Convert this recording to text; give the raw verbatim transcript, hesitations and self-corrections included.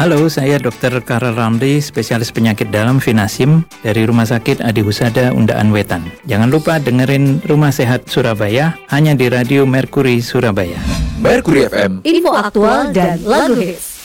Halo, saya dokter Karel Ramli, spesialis penyakit dalam Vinasim dari Rumah Sakit Adi Husada Undaan Wetan. Jangan lupa dengerin Rumah Sehat Surabaya hanya di Radio Mercury Surabaya. Mercury F M, info aktual dan lagu hits.